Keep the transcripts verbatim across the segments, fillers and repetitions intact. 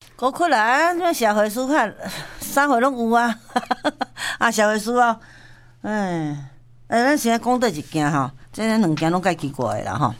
高窟啦，那社会书较啥货拢有啊，啊社会书哦，哎，哎，咱现在讲倒一件吼，这咱两件拢介奇怪的啦吼。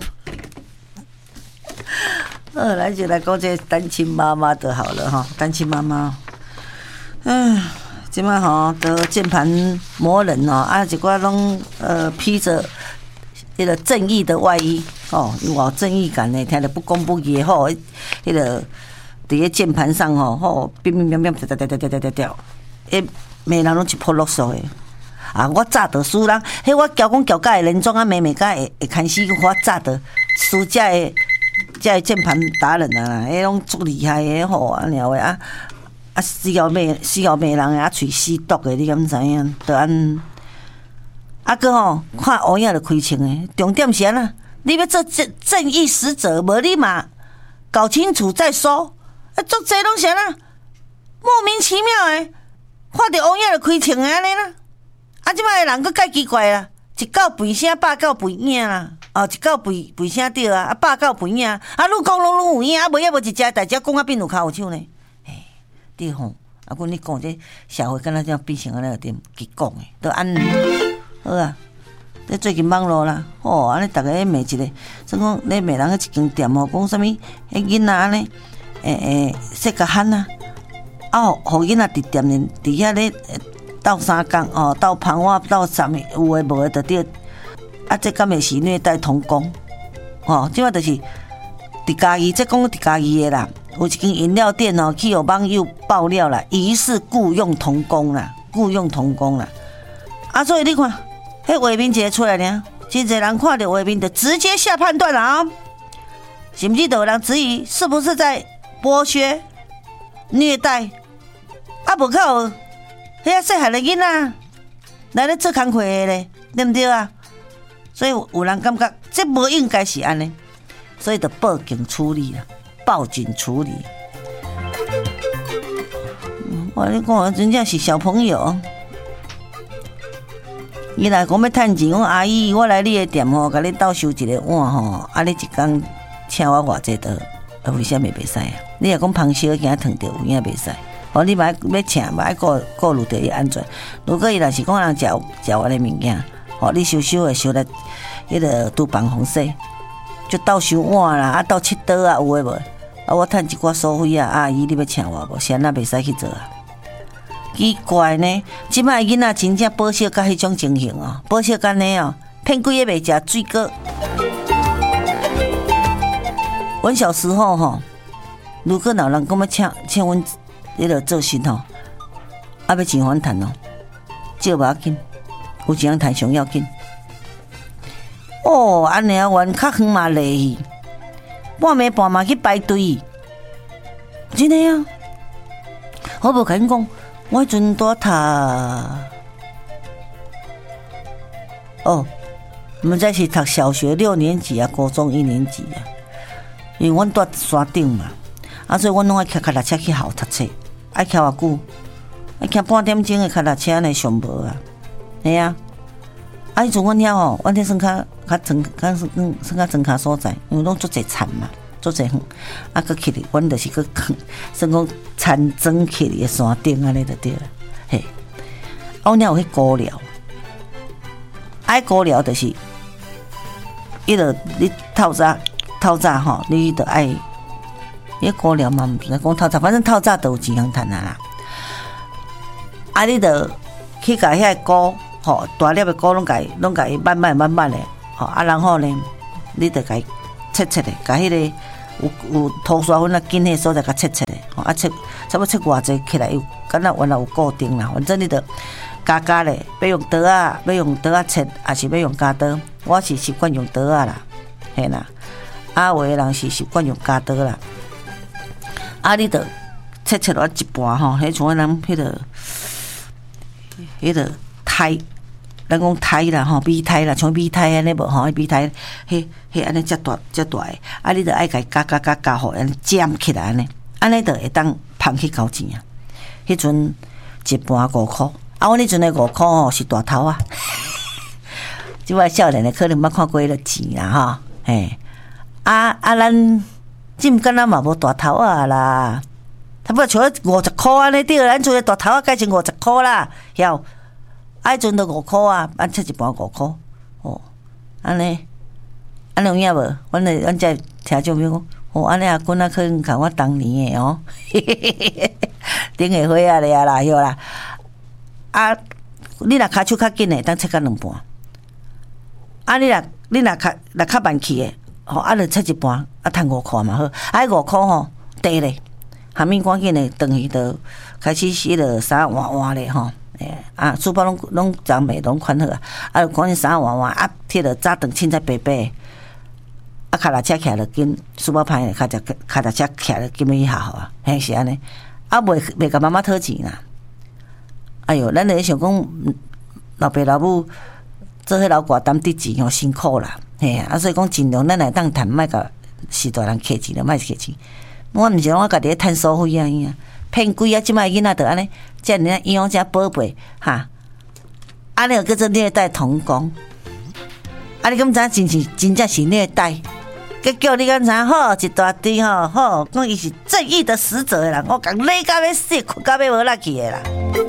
好，咱就来讲这单亲妈妈就好了哈，单亲妈妈，嗯，即摆吼都键盘魔人哦，啊，一寡拢呃披着迄个正义的外衣哦，有正义感的，听着不公不义吼，迄个。伫个键盘上吼，吼，乒乒乓乓，掉掉掉掉掉掉掉，诶，骂人拢一泼落数的。啊，我早得输人，迄我交讲交甲的连庄啊，妹妹甲会会看死我早得输遮的遮的键盘达人啊，迄拢足厉害的吼啊，尔话啊啊，死后骂死后骂人的啊，喙死毒的，你敢知影？得安啊个吼，看乌影就开枪的，重点是安那，你要做正正义使者，无你嘛搞清楚再说。啊，足济拢是安那莫名其妙诶，看到乌影就开枪诶安尼啦。啊，即摆诶人佫介奇怪啦，一狗吠声，百狗吠影啦。哦，一狗吠吠声对啊，啊百狗吠影，啊愈讲拢愈有影，啊无也无一只代志讲啊变有骹有手呢。嘿，对吼，啊，阮你讲这社会敢若这样变成安尼点去讲诶，都安尼好啊。这最近网络啦，哦，安尼逐个咧骂一个，算讲咧骂人迄一间店吼，讲啥物迄囡仔安尼。诶诶，说甲喊啊，啊，互囡仔伫店里伫遐咧斗相共哦，斗旁话，斗啥物，有诶无诶，就对。啊，这敢会是虐待童工？哦，即摆就是伫家己，这讲伫家己诶啦。有一间饮料店哦，去有网友爆料啦，疑似雇用童工啦，雇用童工啦。啊，所以你看，迄画面一个出来呢，真侪人看到画面就直接下判断啦啊，甚至都有人质疑是不是在剥削、虐待，啊，无靠，迄个细汉的囡仔来咧做工课的咧，对不对啊？所以有人感觉这无应该是安尼，所以就报警处理啦，报警处理。嗯、我你讲，真正是小朋友，伊来讲要趁钱，讲阿姨，我来你的店吼，甲你倒收一个碗吼，啊，你一工请我偌济倒？啊，为什么袂使啊？你若讲芳烧惊烫着，有影袂使。哦，你嘛要请，嘛爱顾顾虑着伊安全。如果伊若是讲人食食完的物件，哦，你收收的收来，迄个厨房phòng洗，就倒收碗啦，啊，倒切刀啊，有诶无？啊，我趁一寡所费啊，阿姨，你要请我无？是安那袂使去做啊？奇怪呢，即摆囡仔真正保守甲迄种情形哦，保守干呢哦，骗几个袂食水果。阮小时候吼，如果老人讲要请请阮迄个做新吼，啊要钱还趁哦，少无要紧，有钱趁上要紧。哦，安尼啊，阮较远嘛累去，半暝半嘛去排队，真的啊！我无甲恁讲，我迄阵拄读，哦，毋知是读小学六年级啊，高中一年级啊。因为阮住山顶嘛，啊，所以阮拢爱骑脚踏车去校读册，爱骑偌久，爱骑半点钟的脚踏车呢上无啊，系啊，啊，迄阵阮遐吼，阮遐算较较庄，较算算较庄卡所在，因为拢足侪田嘛，足侪远，啊，佮去哩，阮就是佮算讲田庄去哩的山顶安尼就对了，嘿，啊，阮遐有迄高寮，爱高寮就是，伊就你透早。透早吼，你着爱，迄高粱嘛，毋知讲透早，反正透早都有钱通趁啊啦。啊，你着去甲遐菇吼，大粒的菇拢甲伊，拢甲伊慢慢慢慢的，吼啊，然后呢，你着甲伊切切的，甲迄个有有涂刷粉啊，紧迄所在甲切切的，吼啊切，差不多切偌济起来有，敢若原来有固定啦，反正你着加加咧，要用刀啊，要用刀啊切，还是要用加刀？我是习惯用刀啊啦，嘿啦。啊，有的人是习惯用加刀啦，啊，你着切切落一半吼，迄像咱迄个迄个胎，咱讲胎啦吼，米胎啦，像米胎安尼无吼，米胎，迄迄安尼遮大遮大诶，啊，你着爱甲伊加加加加互安尼尖起来安尼，安尼着会当捧去交钱啊。迄阵一半五箍，啊，阮迄阵诶五箍吼是大头啊，即摆少年诶可能捌看过迄个钱啦吼，嘿。啊啊！咱即毋敢若嘛无大头啊啦， 差不多像五十箍安尼对，咱厝个大头仔改成五十箍啦，晓？啊，迄阵都五箍啊，咱切一盘五箍，哦，安尼，安尼有影无？阮咧，阮遮听众朋友讲，哦，安尼阿滚啊，可能看我当年诶哦，顶下火啊咧啊啦，晓啦。啊，你若骹手较紧诶，当切到两盘。啊，你若你若较若较慢去诶，吼，啊，就切一盘，啊，趁五箍嘛好。啊，五箍吼，低咧。下面赶紧的，等于就开始洗了衫换换咧吼，诶啊，书包拢拢长美拢款好啊，啊，赶紧衫换换啊，摕着早顿凊彩白白，啊，脚踏车徛了紧，书包歹咧，脚踏脚踏车徛了紧要去学校啊，嘿是安尼，啊，袂袂甲妈妈讨钱啦。哎哟，咱咧想讲老爸老母做迄老寡担得钱吼辛苦啦，嘿啊，所以讲尽量咱来当趁，莫甲是大人客气了，莫客气。我毋是讲我家己咧趁所费啊，伊啊，骗鬼啊！即摆囡仔着安尼，遮尔啊养遮宝贝哈，安尼又叫做虐待童工，啊！你敢知真是真正是虐待？结果你敢知好一大堆吼，好讲伊是正义的使者的人，我讲勒到要死，困到要无力去的啦。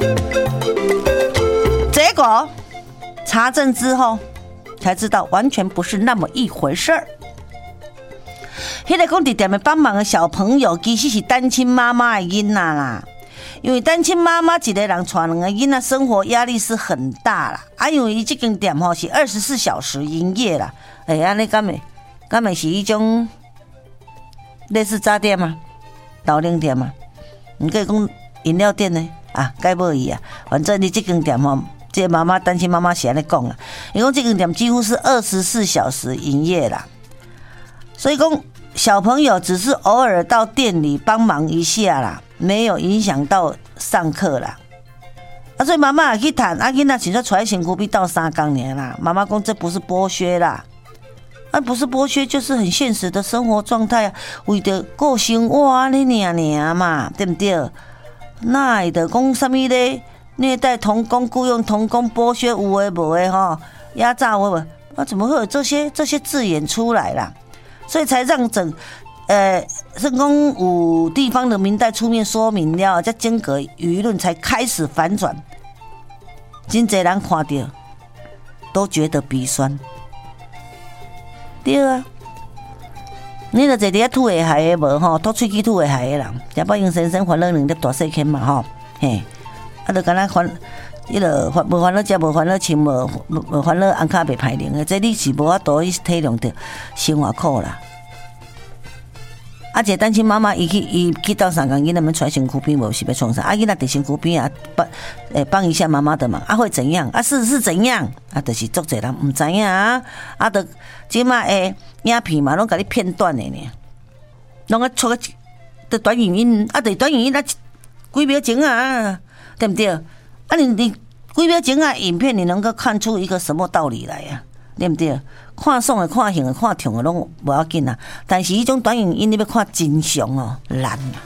结果查证之后才知道，完全不是那么一回事儿。迄个讲伫店的帮忙的小朋友，其实是单亲妈妈的囡仔啦。因为单亲妈妈一个人带两个囡仔，生活压力是很大啦。啊，因为伊这间店吼是二十四小时营业啦。哎，安尼敢会敢会是一种类似早店嘛、老零店嘛？你可以讲饮料店呢？啊，该无伊啊。反正你这间店吼，这个妈妈单亲妈妈是安尼讲啦。伊讲这间店几乎是二十四小时营业啦。所以讲，小朋友只是偶尔到店里帮忙一下啦，没有影响到上课啦。啊，所以妈妈也去谈，啊，囡仔请说出来辛苦比到三工年啦。妈妈讲这不是剥削啦，啊，不是剥削，就是很现实的生活状态啊。为着过生活安尼尔尔嘛，对不对？那会得讲什么咧？虐待童工、雇佣童工、剥削有诶无诶吼，压榨有无？啊，怎么会有这些这些字眼出来啦？所以才让整，呃，成功有地方的民代出面说明了，才整个舆论才开始反转。真侪人看到都觉得鼻酸，对啊，你著坐伫遐吐下海的无吼，吐喙齿吐下海的人，食饱用先生烦恼两粒大细坑嘛吼，嘿，啊，著敢若烦，伊著烦无烦恼食，无烦恼穿，无无烦恼红骹袂歹零的，这你是无法度去体谅着生活苦啦。啊，一个单亲妈妈，伊去伊去到三工，囡仔们出来身躯边无是要创啥？啊，囡仔伫身躯边啊，帮诶帮一下妈妈的忙，啊会怎样？啊是是怎样？啊，就是足侪人毋知影啊，啊，著即马诶影片嘛，拢甲你片段的呢，拢啊出个的短语音，啊，对短语音啊几秒钟啊，对不对？啊，你你几秒钟啊影片，你能够看出一个什么道理来呀、啊？对不对？看爽的、看型的、看痛的，拢无要紧啊。但是迄种短影音，你要看真相哦，难啊。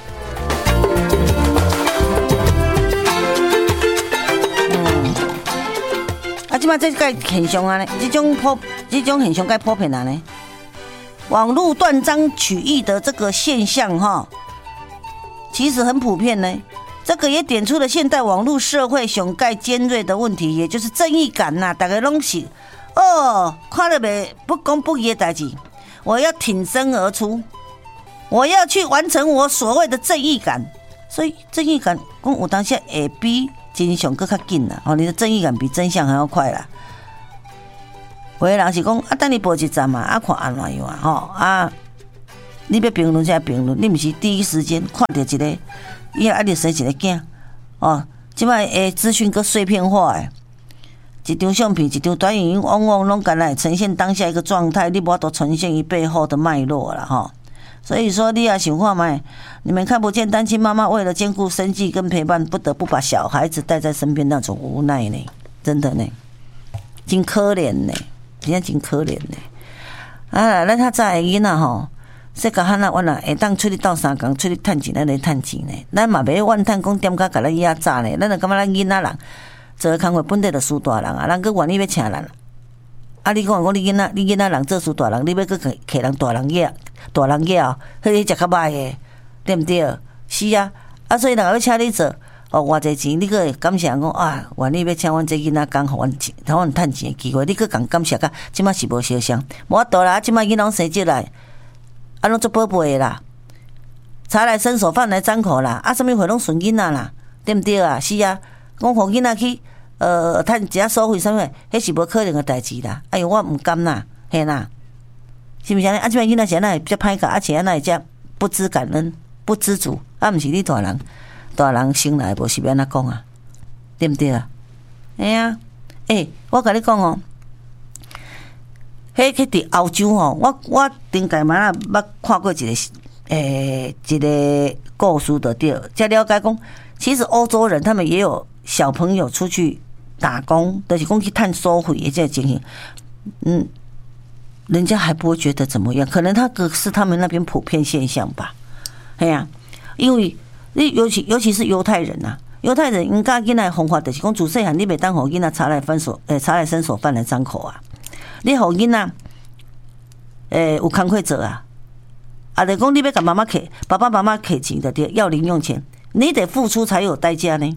嗯，啊，即摆这个现象啊呢，这种普，这种现象该普遍啊呢。网络断章取义的这个现象哈，其实很普遍呢。这个也点出了现代网络社会上盖尖锐的问题，也就是正义感呐、啊，大家拢是。哦，看了没不公不义的代志，我要挺身而出，我要去完成我所谓的正义感。所以正义感，讲有当时会比真相更较紧啦。哦，你的正义感比真相还要快啦。有的人是讲啊，等你报一站嘛，啊看安怎样啊，吼啊，你要评论才评论，你不是第一时间看到一个，伊啊就生一个囝，哦，即摆诶资讯搁碎片化诶。一张相片、一张短影音，往往拢敢来呈现当下一个状态，你无法度呈现伊背后的脉络了哈。所以说，你也想看卖，你们看不见单亲妈妈为了兼顾生计跟陪伴，不得不把小孩子带在身边那种无奈呢，真的呢，真可怜呢，真正真可怜呢。啊，咱较早的囡仔吼，说甲汉仔阮啊，会当出去斗三工，出去趁钱，咱来趁钱呢。咱嘛袂怨叹讲点甲甲咱压榨呢，咱就感觉咱囡仔人。做工课本地就输大人啊，人佫愿意要请人。啊，你讲讲你囡仔，你囡仔人做输大人，你要佫摕人大人业，大人业哦，迄个食较歹诶，对毋对？ 是啊，啊，所以人要请你做，哦，偌济钱，你个会感谢讲啊，愿意要请阮这囡仔讲，互阮钱，互阮趁钱的机会，你个共感谢甲，即马是无相像，无法度啦，即马囡仔生出来，啊，拢做宝贝的啦，茶来伸手，饭来张口啦，啊，什么货拢顺囡仔啦，对毋对啊？是啊，讲互囡仔去，呃，趁一下收费什么，迄是无可能的代志啦。哎呦，我毋甘啦，嘿啦，是毋是安尼？啊，即摆囡仔是安那会遮歹教，而且安那会遮不知感恩、不知足，啊，毋是你大人，大人生来无是要安怎讲啊？对毋对啊？哎呀，诶，我甲你讲哦，迄去伫欧洲吼，我我顶界嘛啊，捌看过一个。诶、欸，一个故事就对，才了解讲，其实欧洲人他们也有小朋友出去打工，就是讲去探收费的这个情形，嗯，人家还不会觉得怎么样，可能他个是他们那边普遍现象吧。哎呀、啊，因为你尤其尤其是犹太人呐、啊，犹太人因家囡仔方法就是讲，自细汉你袂当互囡仔茶来反手，诶，茶来伸手，饭来张口啊，你互囡仔，诶，有工课做啊。啊，就讲你要甲妈妈给爸爸妈妈给钱的，要零用钱，你得付出才有代价呢。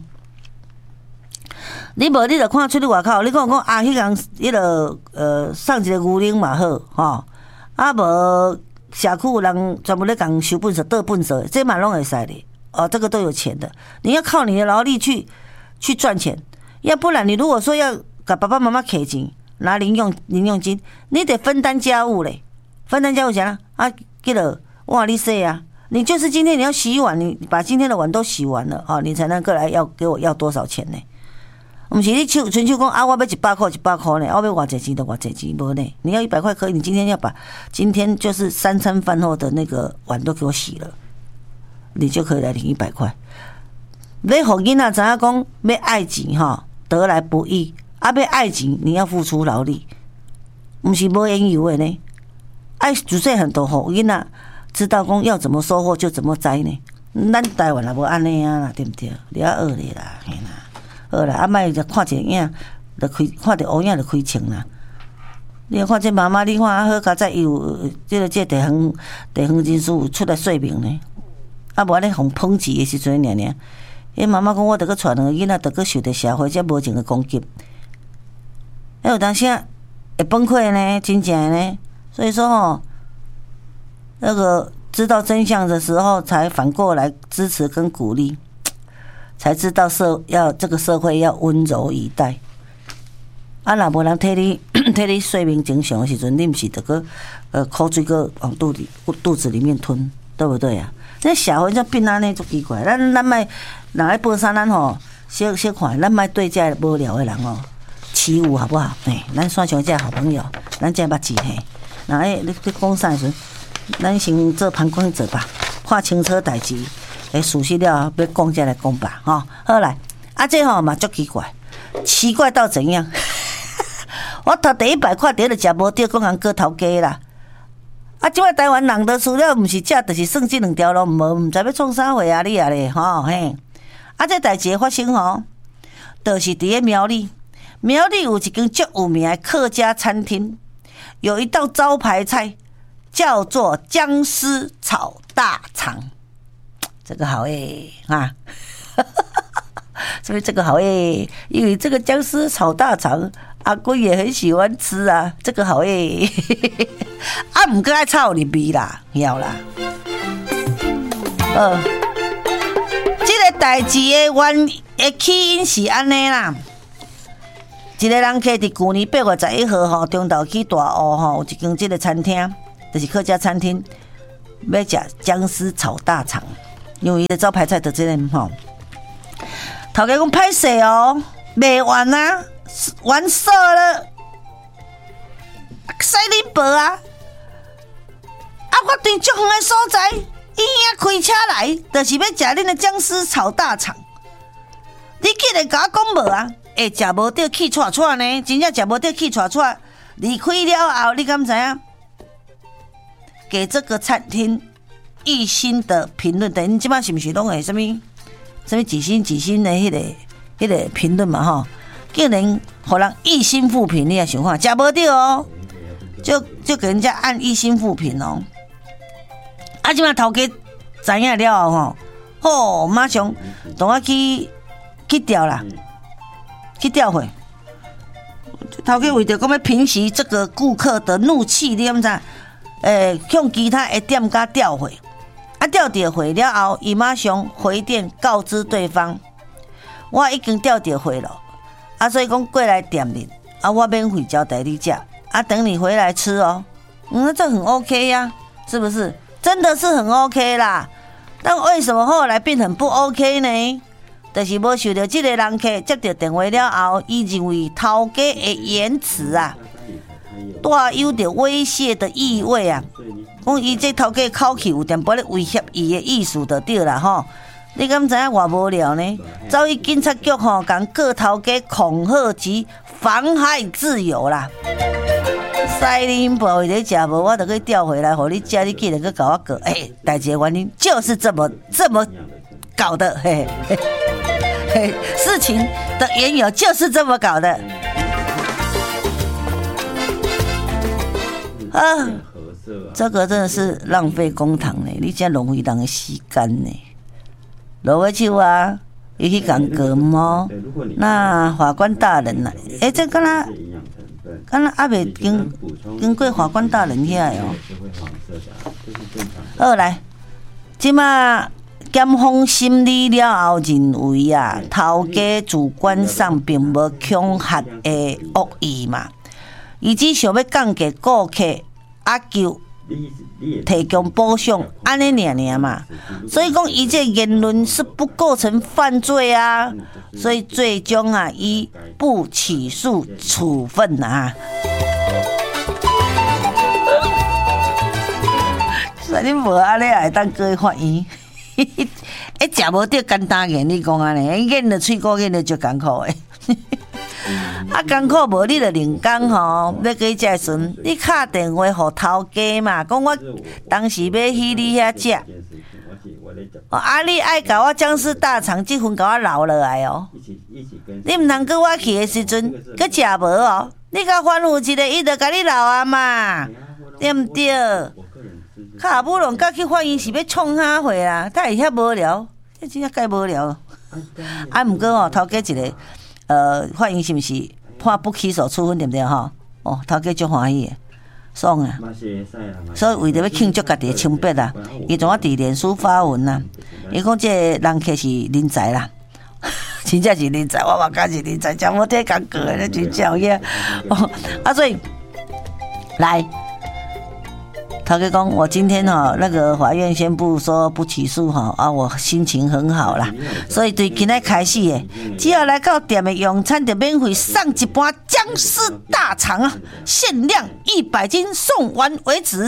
你无你就看出去外口，你讲讲啊，迄人迄个呃送一个牛奶嘛好吼，啊无社区有人专门咧讲收粪扫、倒粪扫，这嘛拢会使的哦，这个都有钱的。你要靠你的劳力去去赚钱，要不然你如果说要甲爸爸妈妈给钱，拿零用零用金，你得分担家务嘞，分担家务啥啊？记得。哇，你说啊，你就是今天你要洗碗，你把今天的碗都洗完了啊，你才能过来要给我要多少钱呢？不是你手纯手讲啊，我要一百块一百块呢，我要偌济钱就偌济钱，无呢？你要一百块可以，你今天要把今天就是三餐饭后的那个碗都给我洗了，你就可以来领一百块。要让囡仔知影讲，要爱钱哈，得来不易，啊，要爱钱你要付出劳力，不是无缘由的呢。爱自细汉都互囡仔。知道讲要怎么收获就怎么栽呢？咱台湾也无安尼啊啦，对不对？你要学咧啦，嘿啦，好啦，啊莫就看一个影，就开看到乌影就开枪啦。你看这妈妈，你看啊好，较早有这个这地方地方人士有出来说明呢，啊无安尼互抨击的时阵，尔尔，迄妈妈讲我得去带两个囡仔，得去受着社会这无情的攻击，还有当时会崩溃呢，真正呢，所以说吼。那个知道真相的时候，才反过来支持跟鼓励，才知道社要这个社会要温柔以待。啊，若无人替你替你说明真相的时阵，你不是得个呃口水个往肚里肚子里面吞，对不对啊？这社会这变安尼足奇怪，咱咱莫人来报啥，咱吼小小看，咱莫对这无聊的人哦欺侮好不好？哎，咱选上这好朋友，咱这捌字嘿。那哎，你你讲啥时？咱先做旁观者吧，看清楚代志，诶，事实了要讲再来讲吧，吼。好来，啊，这吼嘛足奇怪，奇怪到怎样？我头第一摆看到就食无着，讲人割头家啦。啊，即摆台湾人都除了毋是食，就是算即两条路，无毋知要创啥货啊你啊咧，吼嘿。啊，这代志发生吼，就是伫咧苗栗，苗栗有一间足有名的客家餐厅，有一道招牌菜。叫做姜丝炒大肠，这个好诶、欸、啊！所以这个好诶、欸，因为这个姜丝炒大肠，阿贵也很喜欢吃啊，这个好诶、欸。啊，唔过爱炒入味啦，晓啦。呃，这个代志的原的起因是安尼啦。一个人客伫旧年八月十一号吼，中昼去大澳吼，有一间这个餐厅。就是客家餐厅，要食姜丝炒大肠，因为伊的招牌菜就这个吼。头家讲歹势哦，卖完啊，完售了，使你报啊！啊，我对足远的所在，伊遐开车来，就是要食恁的姜丝炒大肠。你竟然甲我讲无啊？会食无着气喘喘呢？真正食无着气喘喘，离开了后，你敢知影？给这个餐厅一星的评论，等于即摆是不是拢会什么什么几星几星的迄、那个迄、那个评论嘛吼？竟然互人一星负评，你也想看，食无着哦，就就给人家按一星负评哦。啊，即摆头家知影了后吼， 吼、哦，马上同我去去调啦，去调回。头家为着讲要平息这个顾客的怒气，你知？诶，向其他的店家调回，啊调调回了后，伊马上回电告知对方，我已经调调回了，啊，所以讲过来店里，啊，我免费招待你吃，啊，等你回来吃哦，嗯，这很 OK 呀、啊，是不是？真的是很 OK 啦，但为什么后来变成不 OK 呢？就是无受到这个人客接到电话了后，伊认为头家的言辞啊，带有着威胁的意味啊。讲伊这头家口气有淡薄咧威胁伊的意思就对啦吼。你敢知影偌无聊呢？走去警察局吼，共告头家恐吓及妨害自由啦。西林婆你食无，我就去调回来，互你食，你竟然去搞我告，哎、欸，代志的原因就是这么这么搞的，嘿嘿嘿，事情的缘由就是这么搞的。啊，这个真的是浪费公帑呢！你这浪费人的时间呢。罗尾手啊，伊去讲告吗？那法官大人啊，哎、欸，这敢若敢若还未经经过法官大人遐的哦。好来，即马检方审理了后认为啊，头家主观上并无恐吓的恶意嘛。伊只想要降低顾客要求提供补偿，安尼尔尔嘛。所以讲，伊这言论是不构成犯罪啊，所以最终啊，以不起诉处分啊。所以你无安尼也会当过去法院。哎，食无着简单言，你讲安尼，演着喙骨演着足艰苦诶。啊，艰苦无你着另讲吼，要去食时，你敲电话互头家嘛，讲我当时要去你遐食。哦，啊，你爱甲我僵尸大肠即份甲我留落来哦。你毋通过我去的时阵，佮食无哦。你甲反复一个，伊着甲你留啊嘛，对毋对？卡不拢甲去法院是要创啥货啊？他会遐无聊，这真正介无聊。啊，毋过哦，头家一个。呃，法院是毋是判不起诉处分对不对吼？哦，头家足欢喜的，爽啊！所以为着要庆祝家己的清白啊，伊从我伫脸书发文啊，伊讲这人客是人才啦，真正是人才，我嘛讲是人才，真无得讲过的，真正有影。哦，啊，所以来。头家讲，我今天哈、哦、那个法院宣布说不起诉哈啊，我心情很好啦，所以对今天开始诶，只要来到店的用餐就免费上一盘僵尸大肠啊，限量一百斤，送完为止。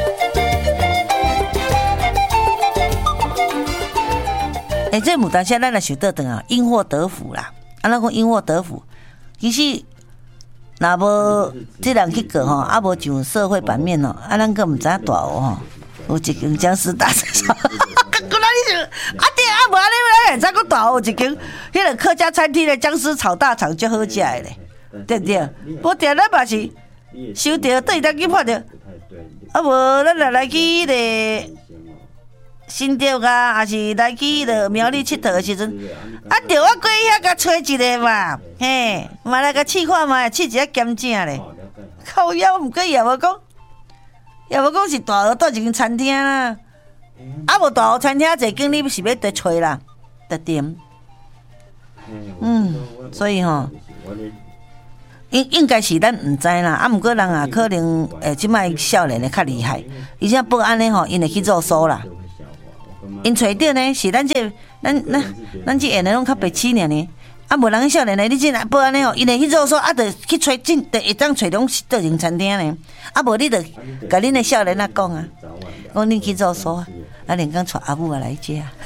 哎、欸，这牡丹虾咱来想倒转啊，因祸得福啦，啊，咱讲因祸得福，其实。若无这人去过吼，啊无上社会版面哦，啊咱个毋知影大有吼，有一间僵尸大肠，过来你就啊对啊无安尼咱会知讲大有一间，迄个客家餐厅的僵尸炒大肠最好食的咧，对不对？无定咱嘛是收着对当去拍着，啊无咱来来去迄个新竹啊，还是来去迄个苗栗佚佗的时阵。啊，着我过遐甲找一个嘛，嘿，嘛来甲试看嘛，试一下咸正咧。靠腰，毋过也无讲，也无讲是大学倒一间餐厅啦。啊，无大学餐厅坐经理是要得找啦，得点。嗯，所以吼，应应该是咱毋知啦。啊，毋过人啊，可能诶，即摆少年的较厉害，而且报案咧吼，因会去做收啦。因找到呢，是咱这咱咱咱这下年拢较白痴尔呢。啊，无人少年呢，你这来报安尼吼，因会去做说啊，着去找进，着会当找拢倒间餐厅呢。啊，无你着甲恁的少年啊讲啊，讲恁去做说啊，啊，连讲带阿母啊来接啊。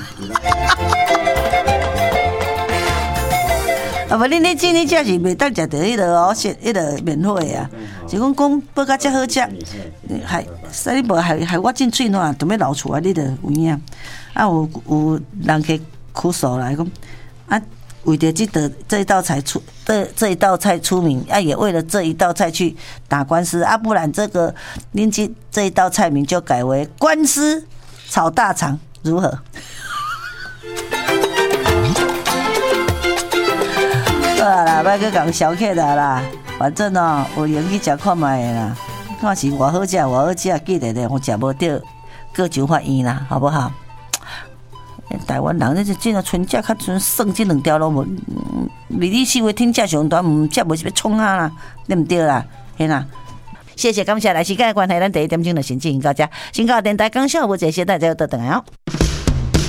啊，无恁咧这呢，这是袂当食到迄个哦，是迄个免费啊。是讲讲报甲遮好食，还使你无还还我进喙暖，都要流出来，你着有影。啊，有有人去苦诉来讲，啊，为着这道这一道菜出这这一道菜出名，啊，也为了这一道菜去打官司，啊，不然这个恁这这一道菜名就改为官司炒大肠，如何？ 啊啦，莫去共小客啦啦，反正哦，有闲去食看卖啦，看是偌好食，偌好食，记得咧，我食无到，各就法院啦，好不好？台湾人，你这真啊，春节较剩剩这两条路无，离你四月天价上短，唔食无是要创啊啦，对唔对啦？嘿啦。谢谢，感谢来时间的关系，咱第一点钟就先进行到这。新高电台讲笑无这些，大家要倒转来哦。